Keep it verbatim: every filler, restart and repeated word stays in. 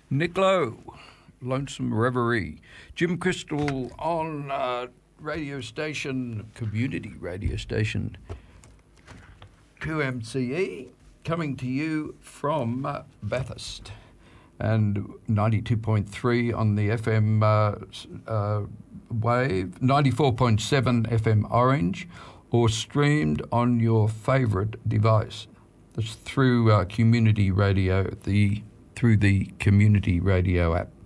Nick Lowe, Lonesome Reverie. Jim Crystal on uh, radio station, community radio station, Q M C E, coming to you from uh, Bathurst. And ninety-two point three on the F M uh, uh, wave, ninety-four point seven F M Orange, or streamed on your favourite device. That's through uh, community radio, the through the community radio app.